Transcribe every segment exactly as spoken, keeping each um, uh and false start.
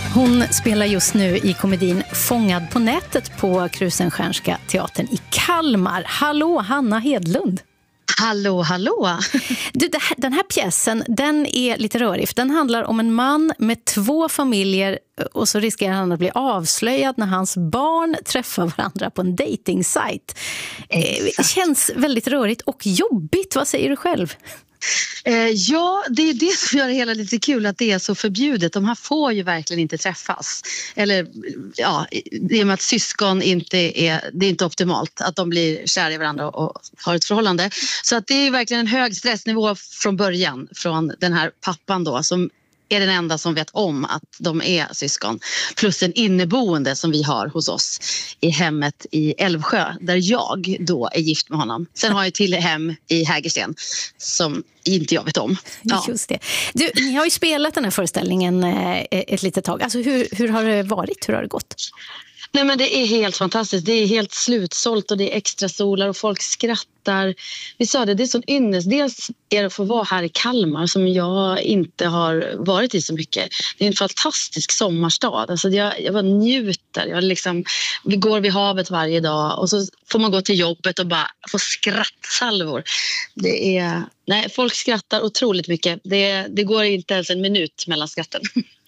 Hon spelar just nu i komedin Fångad på nätet på Krusenstjärnska teatern i Kalmar. Hallå, Hanna Hedlund. Hallå, hallå. Du, den här pjäsen, den är lite rörig. Den handlar om en man med två familjer och så riskerar han att bli avslöjad när hans barn träffar varandra på en dejtingsajt. Det känns väldigt rörigt och jobbigt. Vad säger du själv? Eh, ja, det är det som gör det hela lite kul, att det är så förbjudet. De här får ju verkligen inte träffas. Eller ja, det är med att syskon inte är, det är inte optimalt att de blir kära i varandra och har ett förhållande. Så att det är verkligen en hög stressnivå från början från den här pappan då, som är den enda som vet om att de är syskon. Plus en inneboende som vi har hos oss i hemmet i Älvsjö, där jag då är gift med honom. Sen har jag till hem i Hägersten som inte jag vet om. Ja. Just det. Du, ni har ju spelat den här föreställningen ett litet tag. Alltså hur, hur har det varit? Hur har det gått? Nej, men det är helt fantastiskt. Det är helt slutsålt och det är extra solar och folk skrattar. Vi sa det, det är sån ynnest. Dels är det att få vara här i Kalmar som jag inte har varit i så mycket. Det är en fantastisk sommarstad. Alltså jag, jag bara njuter. Jag liksom, vi går vid havet varje dag och så får man gå till jobbet och bara få skrattsalvor. Det är, nej, folk skrattar otroligt mycket. Det, det går inte ens en minut mellan skratten.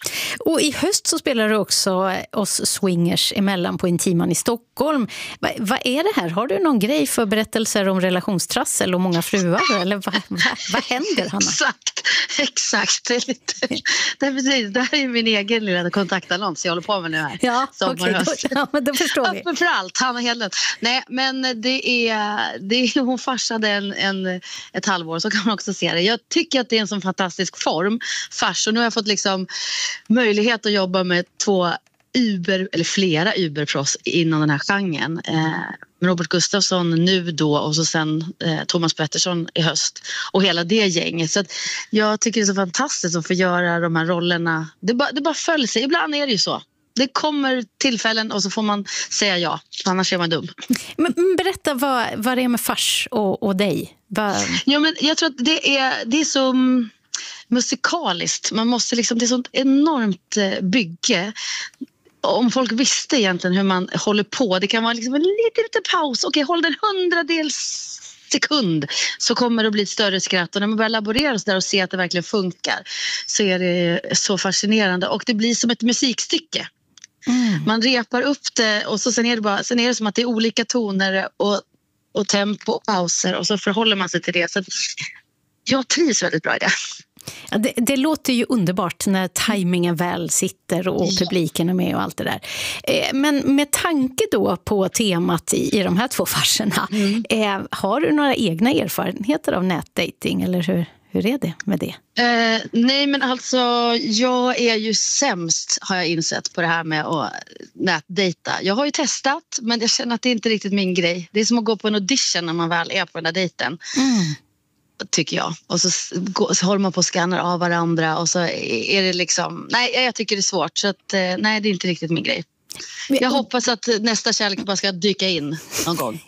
Och i höst så spelar du också oss swingers emellan på Intiman i Stockholm. Va, vad är det här? Har du någon grej för berättelser om relationstrassel och många fruar? Eller vad va, va händer, Hanna? Exakt, exakt. Det är lite, det är precis, det här är min egen lilla kontaktannons jag håller på med nu här. Ja, okej. Okay, ja, men då förstår vi. Öppen för allt, Hanna Hedlund. Nej, men det är, det är hon farsade en, en, ett halvår, så kan man också se det. Jag tycker att det är en sån fantastisk form, fars. Och nu har jag fått liksom möjlighet att jobba med två Uber, eller flera Uberproffs inom den här genren. Eh, Robert Gustafsson nu då och så sen eh, Thomas Pettersson i höst. Och hela det gänget. Så att jag tycker det är så fantastiskt att få göra de här rollerna. Det bara, det bara följer sig. Ibland är det ju så. Det kommer tillfällen och så får man säga ja. Annars är man dum. Men berätta vad, vad det är med fars och, och dig. Vad... Ja, men jag tror att det är, det är så musikaliskt. Man måste liksom, det är sånt enormt bygge. Om folk visste egentligen hur man håller på. Det kan vara liksom en liten, liten paus. Okej, håll den hundradels sekund så kommer det att bli ett större skratt. Och när man börjar laborera så där och se att det verkligen funkar så är det så fascinerande. Och det blir som ett musikstycke. Mm. Man repar upp det och så sen är det, bara, sen är det som att det är olika toner och, och tempo och pauser och så förhåller man sig till det. Så att jag trivs väldigt bra i det. Ja, det, det låter ju underbart när tajmingen väl sitter och ja. Publiken är med och allt det där. Eh, men med tanke då på temat i, i de här två farserna, mm. eh, har du några egna erfarenheter av nätdating eller hur, hur är det med det? Eh, nej, men alltså jag är ju sämst, har jag insett, på det här med att nätdejta. Jag har ju testat, men jag känner att det inte är riktigt min grej. Det är som att gå på en audition när man väl är på den där dejten. Mm. Tycker jag. Och så, så håller man på och skannar av varandra och så är det liksom, nej, jag tycker det är svårt så att, nej, det är inte riktigt min grej. Jag hoppas att nästa kärlek bara ska dyka in någon gång.